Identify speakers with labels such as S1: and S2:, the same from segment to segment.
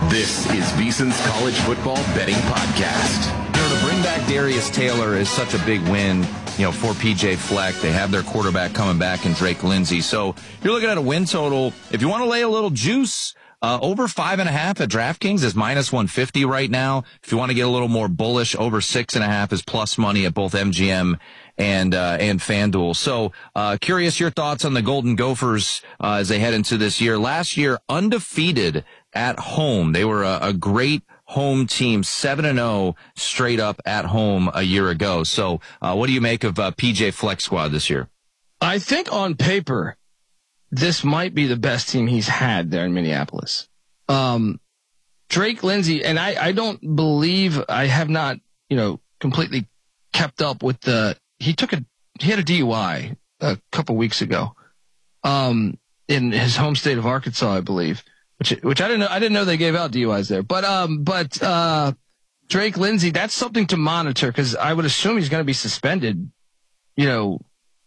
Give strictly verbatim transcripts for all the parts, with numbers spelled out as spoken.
S1: This is VSiN's College Football Betting Podcast.
S2: You know, to bring back Darius Taylor is such a big win, you know, for P J Fleck. They have their quarterback coming back in Drake Lindsey. So you're looking at a win total. If you want to lay a little juice, uh, over five and a half at DraftKings is minus one fifty right now. If you want to get a little more bullish, over six and a half is plus money at both M G M and uh, and FanDuel. So uh, curious your thoughts on the Golden Gophers uh, as they head into this year. Last year, undefeated at home. They were a, a great home team, seven and oh straight up at home a year ago. So uh, what do you make of uh, P J Fleck squad this year?
S3: I think on paper, this might be the best team he's had there in Minneapolis. Um, Drake Lindsey, and I, I don't believe, I have not, you know, completely kept up with the, he took a, he had a D U I a couple weeks ago, um, in his home state of Arkansas, I believe. Which, which I didn't know, I didn't know they gave out D U Is there. But, um, but, uh, Drake Lindsey, that's something to monitor because I would assume he's going to be suspended, you know,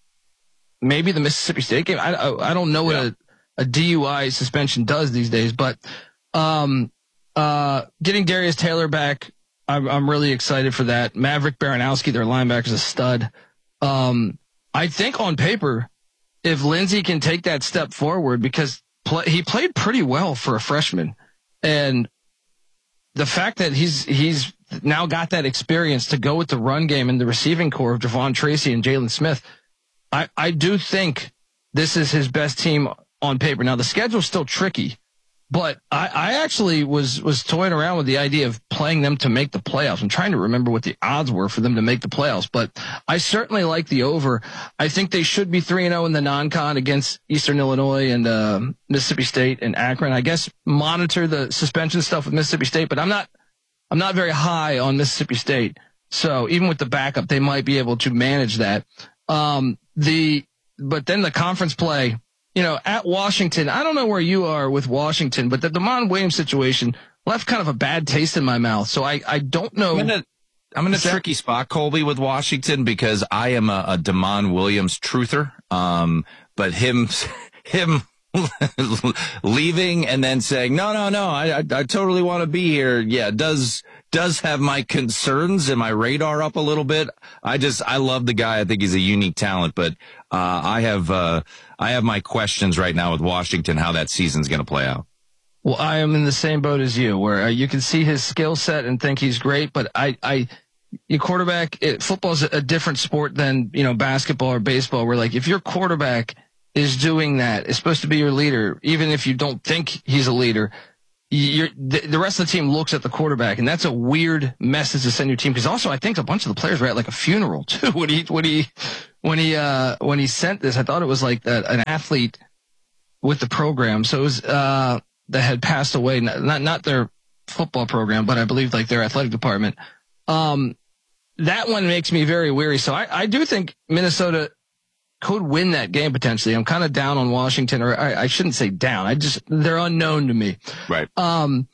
S3: maybe the Mississippi State game. I, I, I don't know what yeah. a, a D U I suspension does these days, but, um, uh, getting Darius Taylor back, I'm, I'm really excited for that. Maverick Baranowski, their linebacker, is a stud. Um, I think on paper, if Lindsey can take that step forward because Play, he played pretty well for a freshman, and the fact that he's he's now got that experience to go with the run game and the receiving core of Javon Tracy and Jalen Smith, I, I do think this is his best team on paper. Now the schedule's still tricky, but I, I actually was was toying around with the idea of playing them to make the playoffs. I'm trying to remember what the odds were for them to make the playoffs, but I certainly like the over. I think they should be three and oh in the non-con against Eastern Illinois and uh, Mississippi State and Akron. I guess monitor the suspension stuff with Mississippi State, but I'm not I'm not very high on Mississippi State. So even with the backup, they might be able to manage that. Um, the but then the conference play. You know, at Washington, I don't know where you are with Washington, but the Damon Williams situation left kind of a bad taste in my mouth. So I, I don't know.
S2: I'm in a, I'm in a tricky spot, Colby, with Washington because I am a, a Damon Williams truther. Um, but him, him leaving and then saying, no, no, no, I, I, I totally want to be here. Yeah, does, does have my concerns and my radar up a little bit. I just, I love the guy. I think he's a unique talent, but, uh, I have, uh, I have my questions right now with Washington, how that season's going to play out.
S3: Well, I am in the same boat as you, where uh, you can see his skill set and think he's great, but I, I, your quarterback, it, football's a, a different sport than, you know, basketball or baseball, where like if your quarterback is doing that, is supposed to be your leader, even if you don't think he's a leader, you're, the, the rest of the team looks at the quarterback, and that's a weird message to send your team. Because also, I think a bunch of the players were at like a funeral too when he when he when he uh, when he sent this. I thought it was like a, an athlete with the program, so it was uh, that had passed away. Not, not not their football program, but I believe like their athletic department. Um, that one makes me very weary. So I, I do think Minnesota could win that game potentially. I'm kind of down on Washington, or I, I shouldn't say down. I just, they're unknown to me.
S2: Right.
S3: Um,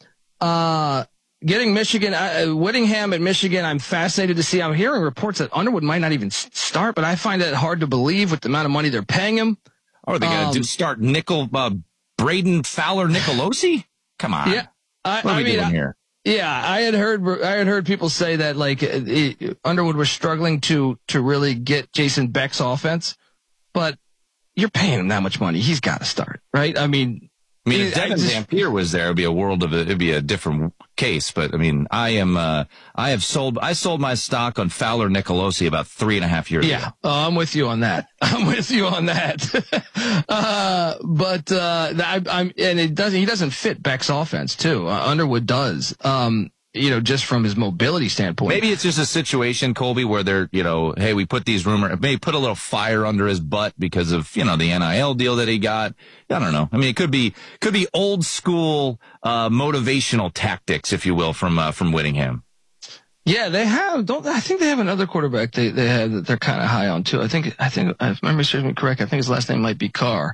S3: uh, getting Michigan, uh, Whittingham at Michigan, I'm fascinated to see. I'm hearing reports that Underwood might not even start, but I find that hard to believe with the amount of money they're paying him.
S2: Oh, are they going to um, start Nickel, uh, Braden Fowler Nicolosi? Come on.
S3: Yeah. I,
S2: what are
S3: I
S2: we
S3: mean,
S2: doing
S3: I,
S2: here?
S3: Yeah, I had heard I had heard people say that like it, Underwood was struggling to to really get Jason Beck's offense, but you're paying him that much money, he's got to start, right? I mean,
S2: I mean, if Devin Dampier was there, it'd be a world of a, it'd be a different case. But I mean, I am uh, I have sold I sold my stock on Fowler Nicolosi about three and a half years
S3: yeah,
S2: ago.
S3: Yeah, uh, I'm with you on that. I'm with you on that. uh, but uh, I, I'm and it doesn't he doesn't fit Beck's offense too. Uh, Underwood does. Um, you know, just from his mobility standpoint.
S2: Maybe it's just a situation, Colby, where they're, you know, hey, we put these rumors, maybe put a little fire under his butt because of, you know, the N I L deal that he got. I don't know. I mean, it could be, could be old school, uh, motivational tactics, if you will, from, uh, from Whittingham.
S3: Yeah, they have, don't, I think they have another quarterback they, they have that they're kind of high on too. I think, I think, if memory serves me correct, I think his last name might be Carr.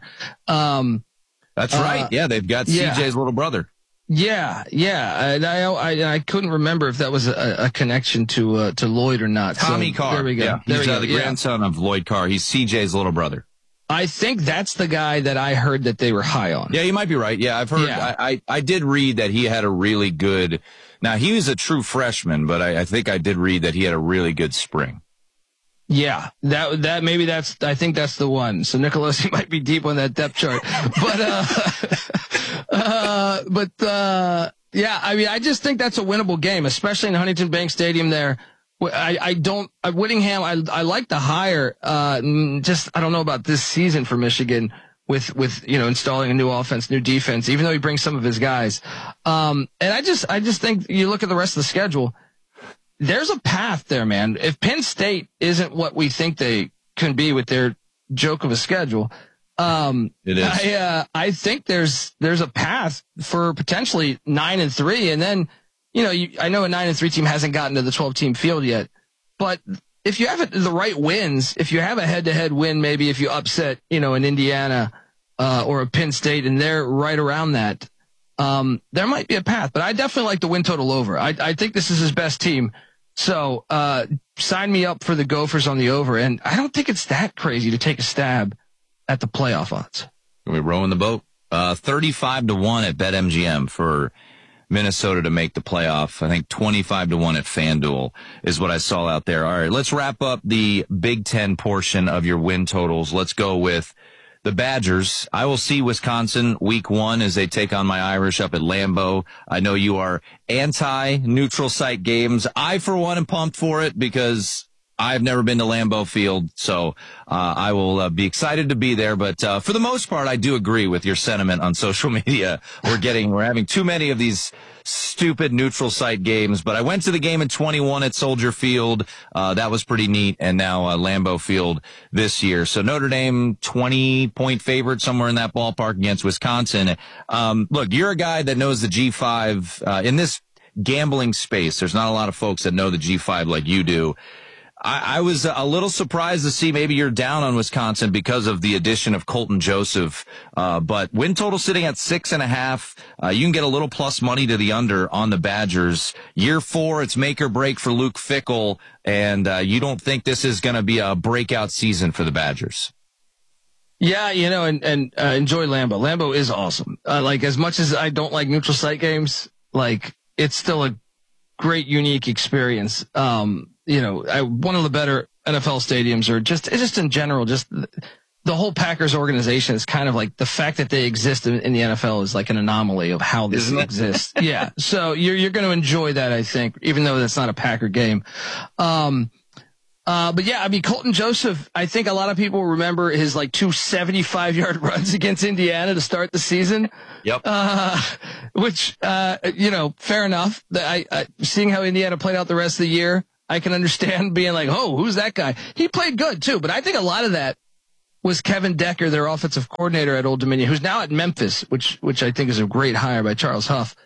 S3: Um,
S2: That's right. Uh, yeah, they've got
S3: yeah.
S2: C J's little brother.
S3: Yeah, yeah, and I, I I couldn't remember if that was a, a connection to uh, to Lloyd or not.
S2: Tommy
S3: so,
S2: Carr.
S3: There we go.
S2: Yeah.
S3: There
S2: He's
S3: we
S2: uh,
S3: go.
S2: the
S3: yeah.
S2: grandson of Lloyd Carr. He's C J's little brother.
S3: I think that's the guy that I heard that they were high on.
S2: Yeah, you might be right. Yeah, I've heard,
S3: Yeah.
S2: I, I, I did read that he had a really good, now he was a true freshman, but I, I think I did read that he had a really good spring.
S3: Yeah, that that maybe that's I think that's the one. So Nicolosi might be deep on that depth chart, but uh, uh, but uh, yeah, I mean, I just think that's a winnable game, especially in Huntington Bank Stadium. There, I, I don't uh, Whittingham. I I like the hire. Uh, just I don't know about this season for Michigan with with you know installing a new offense, new defense. Even though he brings some of his guys, um, and I just I just think you look at the rest of the schedule. There's a path there, man. If Penn State isn't what we think they can be with their joke of a schedule, um,
S2: it is.
S3: I, uh, I think there's there's a path for potentially nine and three, and then you know you, I know a nine and three team hasn't gotten to the twelve team field yet, but if you have the right wins, if you have a head to head win, maybe if you upset you know an Indiana uh, or a Penn State, and they're right around that. Um, there might be a path, but I definitely like the win total over. I, I think this is his best team. So, uh, sign me up for the Gophers on the over. And I don't think it's that crazy to take a stab at the playoff odds.
S2: Are we rowing the boat? Uh, thirty-five to one at BetMGM for Minnesota to make the playoff. I think twenty-five to one at FanDuel is what I saw out there. All right, let's wrap up the Big Ten portion of your win totals. Let's go with the Badgers. I will see Wisconsin week one as they take on my Irish up at Lambeau. I know you are anti-neutral site games. I, for one, am pumped for it because I've never been to Lambeau Field, so uh, I will uh, be excited to be there. But uh, for the most part, I do agree with your sentiment on social media. We're getting, we're having too many of these stupid neutral site games. But I went to the game in twenty-one at Soldier Field. Uh, that was pretty neat. And now uh, Lambeau Field this year. So Notre Dame, twenty point favorite somewhere in that ballpark against Wisconsin. Um, look, you're a guy that knows the G five uh, in this gambling space. There's not a lot of folks that know the G five like you do. I, I was a little surprised to see maybe you're down on Wisconsin because of the addition of Colton Joseph. Uh, but win total sitting at six and a half. Uh, you can get a little plus money to the under on the Badgers. Year four, it's make or break for Luke Fickell. And, uh, you don't think this is going to be a breakout season for the Badgers?
S3: Yeah, you know, and, and, uh, enjoy Lambeau. Lambeau is awesome. Uh, like as much as I don't like neutral site games, like it's still a great, unique experience. Um, you know, I, one of the better N F L stadiums, or just just in general, just the, the whole Packers organization is kind of like the fact that they exist in, in the N F L is like an anomaly of how this
S2: Isn't it?
S3: exists. Yeah, so you're you're going to enjoy that, I think, even though that's not a Packer game. Um, uh, but yeah, I mean, Colton Joseph, I think a lot of people remember his like two seventy-five yard runs against Indiana to start the season.
S2: Yep.
S3: Uh, which, uh, you know, fair enough. I, I, seeing how Indiana played out the rest of the year, I can understand being like, oh, who's that guy? He played good too, but I think a lot of that was Kevin Decker, their offensive coordinator at Old Dominion, who's now at Memphis, which, which I think is a great hire by Charles Huff.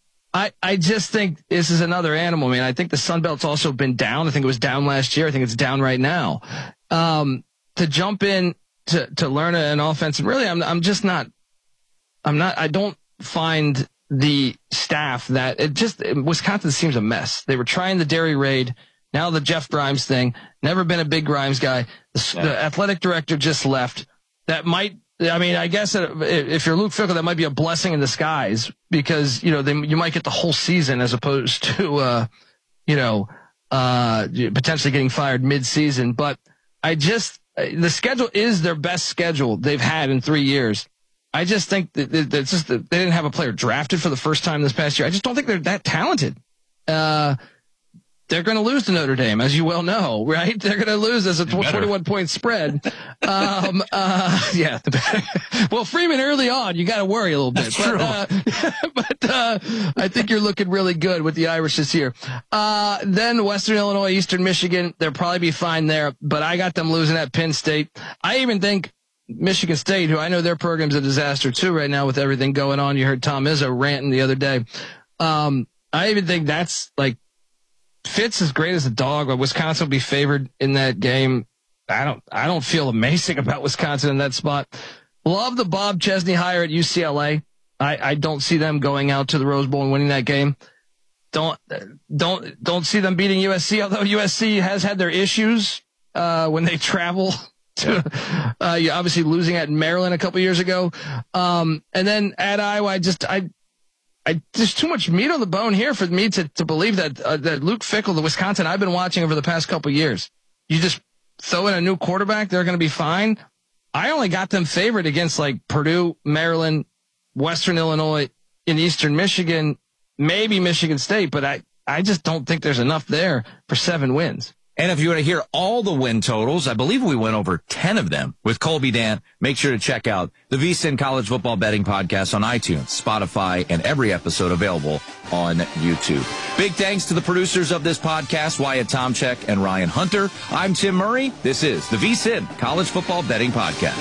S3: I, I just think this is another animal, man. I think the Sun Belt's also been down. I think it was down last year. I think it's down right now. Um, to jump in to, to learn an offense, and really, I'm, I'm just not, I'm not, I don't find the staff that it just, Wisconsin seems a mess. They were trying the Derry Raid. Now the Jeff Grimes thing. Never been a big Grimes guy. The, yeah. the athletic director just left. That might, I mean, I guess if you're Luke Fickell, that might be a blessing in disguise because, you know, they, you might get the whole season as opposed to, uh, you know, uh, potentially getting fired mid-season. But I just, the schedule is their best schedule they've had in three years. I just think that it's just that they didn't have a player drafted for the first time this past year. I just don't think they're that talented. Uh, they're going to lose to Notre Dame, as you well know, right? They're going to lose as a twenty-one point spread. um, uh, yeah. Well, Freeman early on, you got to worry a little bit.
S2: That's
S3: but,
S2: true.
S3: Uh, but, uh, I think you're looking really good with the Irish this year. Uh, then Western Illinois, Eastern Michigan, they'll probably be fine there, but I got them losing at Penn State. I even think Michigan State, who I know their program's a disaster too right now with everything going on. You heard Tom Izzo ranting the other day. Um, I even think that's like Fitz is great as a dog, but Wisconsin will be favored in that game. I don't, I don't feel amazing about Wisconsin in that spot. Love the Bob Chesney hire at U C L A. I, I don't see them going out to the Rose Bowl and winning that game. Don't, don't, don't see them beating U S C, although U S C has had their issues, uh, when they travel uh, you obviously losing at Maryland a couple years ago. Um, and then at Iowa, I just, I, I, there's too much meat on the bone here for me to, to believe that, uh, that Luke Fickell, the Wisconsin I've been watching over the past couple years, you just throw in a new quarterback, they're going to be fine. I only got them favored against like Purdue, Maryland, Western Illinois, in Eastern Michigan, maybe Michigan State, but I, I just don't think there's enough there for seven wins.
S2: And if you want to hear all the win totals, I believe we went over ten of them with Colby Dant. Make sure to check out the VSiN College Football Betting Podcast on iTunes, Spotify, and every episode available on YouTube. Big thanks to the producers of this podcast, Wyatt Tomchek and Ryan Hunter. I'm Tim Murray. This is the VSiN College Football Betting Podcast.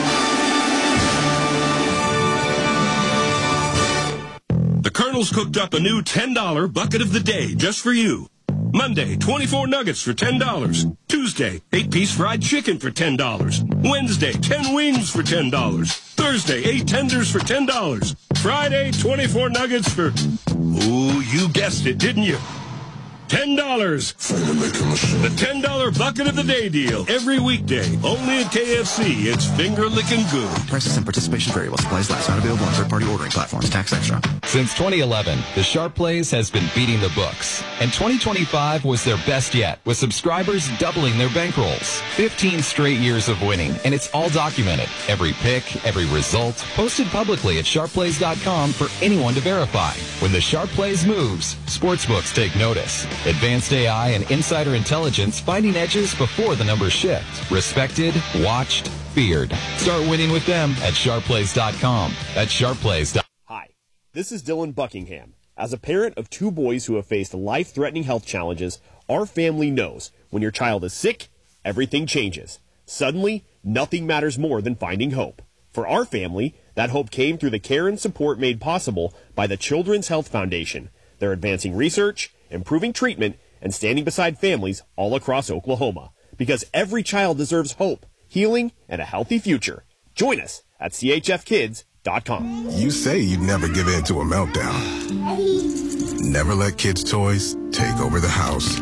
S4: The Colonel's cooked up a new ten dollar bucket of the day just for you. Monday, twenty-four nuggets for ten dollars. Tuesday, eight-piece fried chicken for ten dollars. Wednesday, ten wings for ten dollars. Thursday, eight tenders for ten dollars. Friday, twenty-four nuggets for... Ooh, you guessed it, didn't you? ten dollars. The ten dollar bucket of the day deal. Every weekday. Only at K F C. It's finger licking good.
S1: Prices and participation vary while supplies last. Not available on third-party ordering platforms. Tax extra.
S5: Since twenty eleven, the Sharp Plays has been beating the books. And twenty twenty-five was their best yet, with subscribers doubling their bankrolls. fifteen straight years of winning, and it's all documented. Every pick, every result, posted publicly at sharp plays dot com for anyone to verify. When the Sharp Plays moves, sportsbooks take notice. Advanced A I and insider intelligence finding edges before the numbers shift. Respected, watched, feared. Start winning with them at sharp plays dot com. That's sharp plays dot com.
S6: Hi, this is Dylan Buckingham. As a parent of two boys who have faced life-threatening health challenges, our family knows when your child is sick, everything changes. Suddenly, nothing matters more than finding hope. For our family, that hope came through the care and support made possible by the Children's Health Foundation. They're advancing research, improving treatment, and standing beside families all across Oklahoma. Because every child deserves hope, healing, and a healthy future. Join us at c h f kids dot com.
S7: You say you'd never give in to a meltdown. Never let kids' toys take over the house.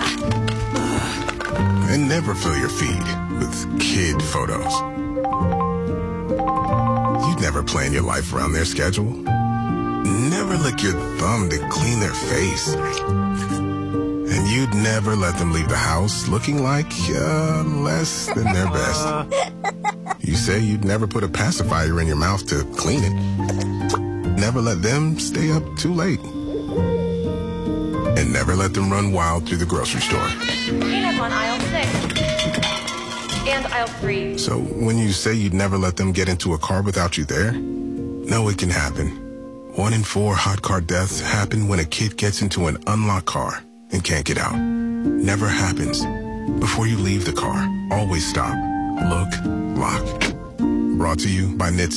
S7: And never fill your feed with kid photos. You'd never plan your life around their schedule. Never lick your thumb to clean their face. And you'd never let them leave the house looking like uh, less than their best. You say you'd never put a pacifier in your mouth to clean it. Never let them stay up too late. And never let them run wild through the grocery store.
S8: Peanuts on aisle six. And aisle three.
S7: So when you say you'd never let them get into a car without you there, no, it can happen. One in four hot car deaths happen when a kid gets into an unlocked car and can't get out. Never happens. Before you leave the car, always stop, look, lock. Brought to you by N H T S A.